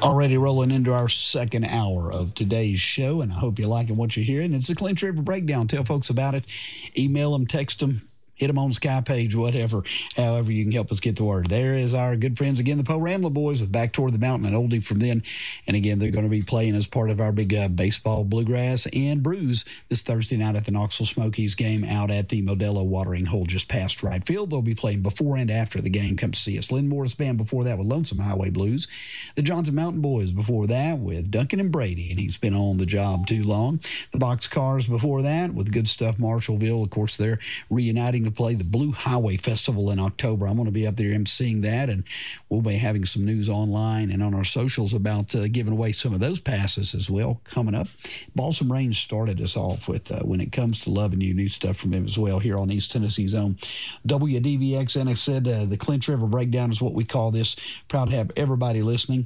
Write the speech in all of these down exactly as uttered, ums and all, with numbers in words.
Already rolling into our second hour of today's show, and I hope you're liking what you're hearing. It's the Clinch River Breakdown. Tell folks about it. Email them, text them, hit them on the Sky page, whatever, however you can help us get the word. There is our good friends again, the Poe Rambler Boys with Back Toward the Mountain, and oldie from then. And again, they're going to be playing as part of our big uh, baseball, bluegrass, and brews this Thursday night at the Knoxville Smokies game out at the Modelo Watering Hole just past right field. They'll be playing before and after the game. Come to see us. Lynn Morris Band before that with Lonesome Highway Blues. The Johnson Mountain Boys before that with Duncan and Brady, and he's been on the job too long. The Boxcars before that with Good Stuff Marshallville. Of course, they're reuniting to play the Blue Highway Festival in October. I'm going to be up there emceeing that, and we'll be having some news online and on our socials about uh, giving away some of those passes as well coming up. Balsam Range started us off with uh, When It Comes to Loving You, new stuff from him as well here on East Tennessee's own W D V X. And I said uh, the Clinch River Breakdown is what we call this. Proud to have everybody listening.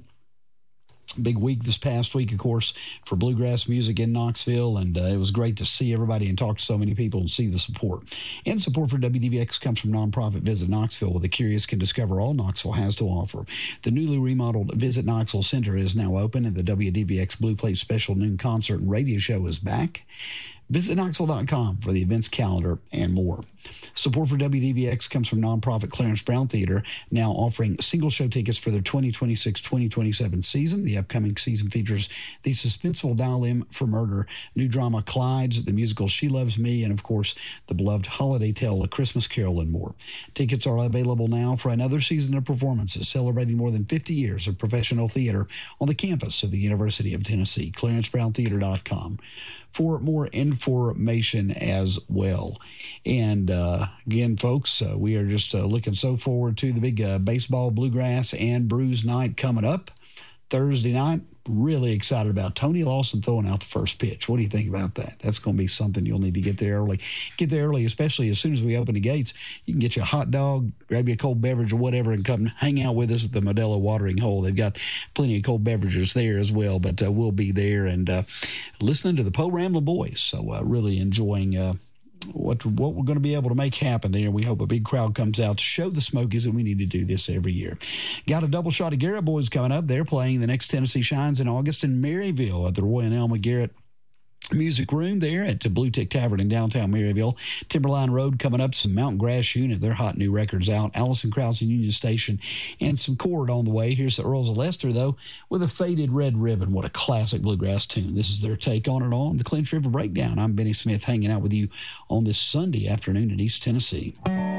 Big week this past week, of course, for bluegrass music in Knoxville, and uh, it was great to see everybody and talk to so many people and see the support. And support for W D V X comes from nonprofit Visit Knoxville, where the curious can discover all Knoxville has to offer. The newly remodeled Visit Knoxville Center is now open, and the W D V X Blue Plate Special Noon Concert and Radio Show is back. Visit Knoxville dot com for the events calendar and more. Support for W D V X comes from nonprofit Clarence Brown Theater, now offering single show tickets for their twenty twenty-six twenty twenty-seven season. The upcoming season features the suspenseful Dial M for Murder, new drama Clydes, the musical She Loves Me, and, of course, the beloved holiday tale A Christmas Carol and more. Tickets are available now for another season of performances celebrating more than fifty years of professional theater on the campus of the University of Tennessee. Clarence Brown Theater dot com for more information as well. And uh, again, folks, uh, we are just uh, looking so forward to the big uh, baseball, bluegrass, and brews night coming up Thursday night. Really excited about Tony Lawson throwing out the first pitch. What do you think about that? That's going to be something you'll need to get there early. Get there early, especially as soon as we open the gates. You can get you a hot dog, grab you a cold beverage or whatever, and come hang out with us at the Modelo Watering Hole. They've got plenty of cold beverages there as well, but uh, we'll be there and uh, listening to the Poe Rambler Boys. So uh, really enjoying uh, what what we're going to be able to make happen there. We hope a big crowd comes out to show the Smokies, and we need to do this every year. Got a double shot of Garrett Boys coming up. They're playing the next Tennessee Shines in August in Maryville at the Roy and Elma Garrett Music Room there at the Blue Tick Tavern in downtown Maryville. Timberline Road coming up, some Mountain Grass Unit, their hot new records out, Allison Krause and Union Station, and some Chord on the way. Here's the Earls of Leicester, though, with a Faded Red Ribbon. What a classic bluegrass tune. This is their take on it all on the Clinch River Breakdown. I'm Benny Smith hanging out with you on this Sunday afternoon in East Tennessee.